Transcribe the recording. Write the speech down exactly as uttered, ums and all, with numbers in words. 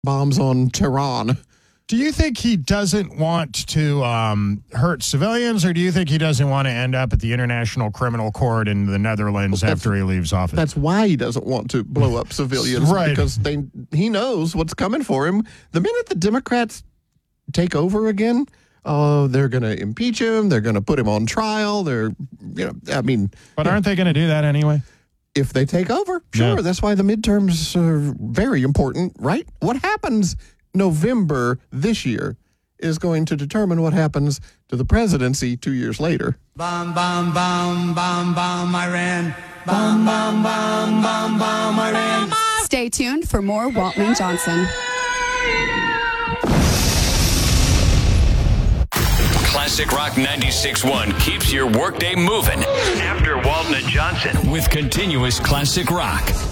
bombs on Tehran. Do you think he doesn't want to um, hurt civilians, or do you think he doesn't want to end up at the International Criminal Court in the Netherlands well, after he leaves office? That's why he doesn't want to blow up civilians, right? Because they he knows what's coming for him. The minute the Democrats take over again, uh, they're going to impeach him. They're going to put him on trial. They're, you know, I mean, but aren't they going to do that anyway? If they take over, sure. Yeah. That's why the midterms are very important, right? What happens November this year is going to determine what happens to the presidency two years later. Bomb, bomb, bomb, bomb, bomb, Iran. Bomb, bomb, bomb, bomb, bomb, Iran. Stay tuned for more Waltman Johnson. Classic Rock ninety-six point one keeps your workday moving. After Walton and Johnson with continuous classic rock.